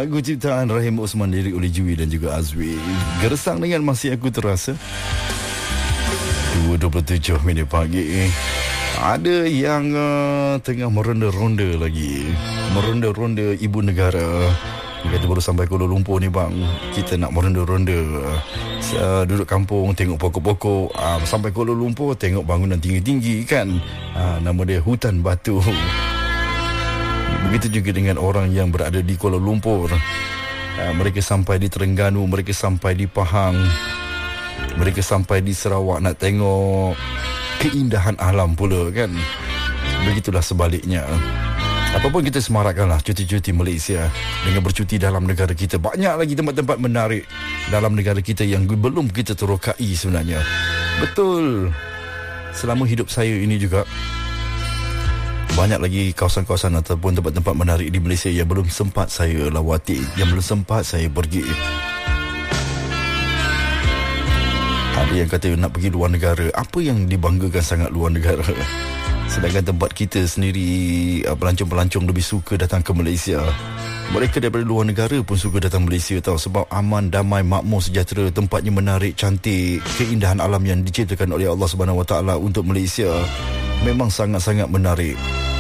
Lagu ciptaan Rahim Osman, lirik oleh Jui dan juga Azwi. Gersang dengan Masih Aku Terasa. 2:27 pagi. Ada yang tengah meronda-ronda lagi. Meronda-ronda ibu negara. Dia kata baru sampai Kuala Lumpur ni bang, kita nak meronda-ronda. Duduk kampung tengok pokok-pokok. Sampai Kuala Lumpur tengok bangunan tinggi-tinggi kan. Nama dia Hutan Batu. Begitu juga dengan orang yang berada di Kuala Lumpur. Mereka sampai di Terengganu, mereka sampai di Pahang, mereka sampai di Sarawak nak tengok keindahan alam pula kan. Begitulah sebaliknya. Apapun kita semarakkanlah cuti-cuti Malaysia dengan bercuti dalam negara kita. Banyak lagi tempat-tempat menarik dalam negara kita yang belum kita terokai sebenarnya. Betul. Selama hidup saya ini juga banyak lagi kawasan-kawasan ataupun tempat-tempat menarik di Malaysia yang belum sempat saya lawati, yang belum sempat saya pergi. Ada yang kata nak pergi luar negara. Apa yang dibanggakan sangat luar negara? Sedangkan tempat kita sendiri, pelancong-pelancong lebih suka datang ke Malaysia. Mereka daripada luar negara pun suka datang Malaysia tahu. Sebab aman, damai, makmur, sejahtera. Tempatnya menarik, cantik. Keindahan alam yang diciptakan oleh Allah SWT untuk Malaysia memang sangat-sangat menarik.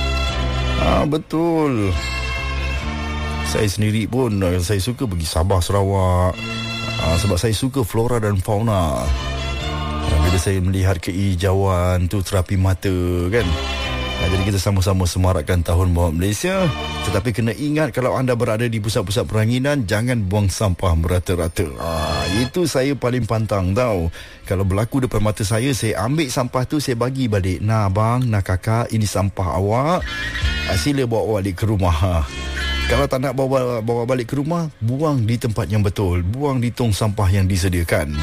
Betul. Saya sendiri pun saya suka pergi Sabah, Sarawak. Sebab saya suka flora dan fauna. Bila saya melihat kehijauan tu, terapi mata kan. Jadi kita sama-sama semarakkan Tahun Bahawa Malaysia. Tetapi kena ingat, kalau anda berada di pusat-pusat peranginan, jangan buang sampah merata-rata. Itu saya paling pantang tahu. Kalau berlaku depan mata saya ambil sampah tu, saya bagi balik. Nah bang, nah kakak, ini sampah awak. Sila bawa balik ke rumah. Kalau tak nak bawa balik ke rumah, buang di tempat yang betul. Buang di tong sampah yang disediakan.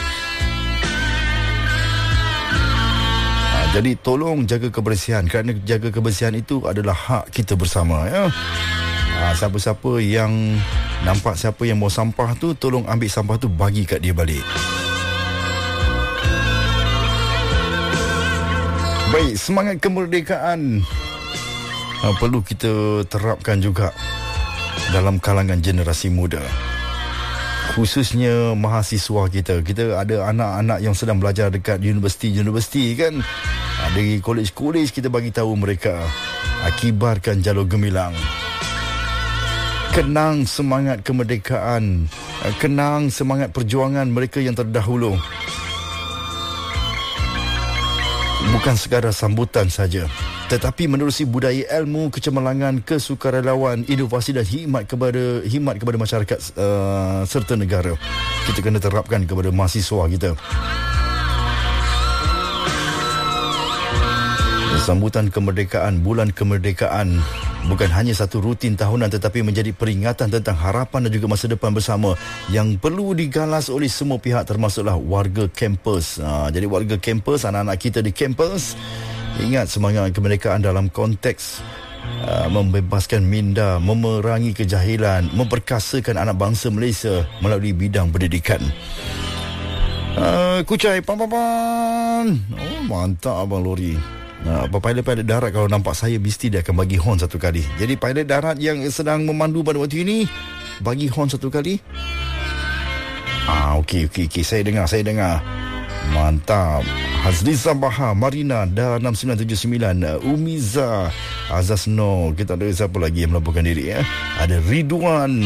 Jadi tolong jaga kebersihan, kerana jaga kebersihan itu adalah hak kita bersama ya. Siapa-siapa yang nampak siapa yang bawa sampah tu, tolong ambil sampah tu, bagi kat dia balik. Baik, semangat kemerdekaan perlu kita terapkan juga dalam kalangan generasi muda, khususnya mahasiswa kita. Kita ada anak-anak yang sedang belajar dekat universiti kan. Dari kolej-kolej kita bagi tahu mereka, kibarkan jalur gemilang. Kenang semangat kemerdekaan, kenang semangat perjuangan mereka yang terdahulu. Bukan sekadar sambutan saja, tetapi menerusi budaya ilmu, kecemerlangan, kesukarelawan, inovasi dan hikmat kepada masyarakat serta negara. Kita kena terapkan kepada mahasiswa kita. Sambutan kemerdekaan, bulan kemerdekaan bukan hanya satu rutin tahunan, tetapi menjadi peringatan tentang harapan dan juga masa depan bersama yang perlu digalas oleh semua pihak, termasuklah warga kampus. Jadi warga kampus, anak-anak kita di kampus, ingat semangat kemerdekaan dalam konteks membebaskan minda, memerangi kejahilan, memperkasakan anak bangsa Malaysia melalui bidang pendidikan. Kucai, pan. Oh, mantap abang lori. Pilot-pilot darat kalau nampak saya, mesti dia akan bagi horn satu kali. Jadi pilot darat yang sedang memandu pada waktu ini, bagi horn satu kali. Okey. Saya dengar. Mantap. Hazriza Baha, Marina, Dan 6979, Umiza, Azazno. Kita ada siapa lagi yang melaporkan diri ya? Ada Ridwan,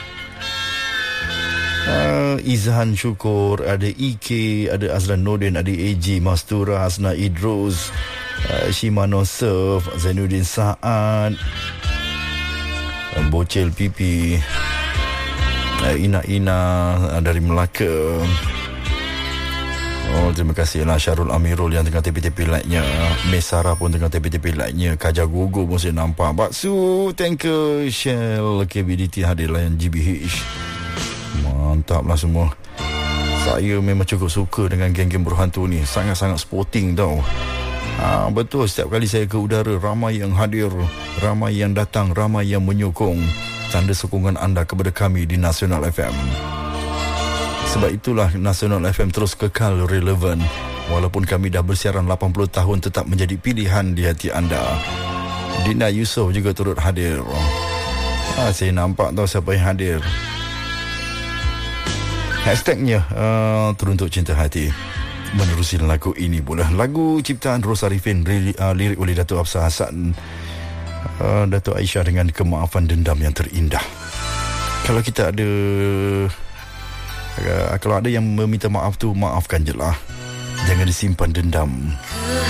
Izhan Syukur, ada IK, ada Azlan Nordin, ada AG, Mastura, Hasna Idrus, Shimano Surf, Zainuddin Saad, Bocel Pipi, Ina dari Melaka. Terima kasih lah Syarul Amirul yang tengah tepi-tepi lightnya. Mesara pun tengah tepi-tepi lightnya. Kajar Gogo pun saya nampak. Baksu, tanker, Shell, KBDT hadir layan GBH. Mantap lah semua. Saya memang cukup suka dengan geng-geng berhantu ni. Sangat-sangat sporting tau. Betul, setiap kali saya ke udara, ramai yang hadir, ramai yang datang, ramai yang menyokong. Tanda sokongan anda kepada kami di Nasional FM. Sebab itulah Nasional FM terus kekal relevan. Walaupun kami dah bersiaran 80 tahun, tetap menjadi pilihan di hati anda. Dina Yusof juga turut hadir. Saya nampak tahu siapa yang hadir. Hashtagnya teruntuk cinta hati. Menerusi lagu ini pula. Lagu ciptaan Ros Arifin, lirik oleh Dato' Hafsah Hassan, Dato' Aisyah dengan kemaafan dendam yang terindah. Kalau kita ada kalau ada yang meminta maaf tu, maafkan je lah. Jangan disimpan dendam.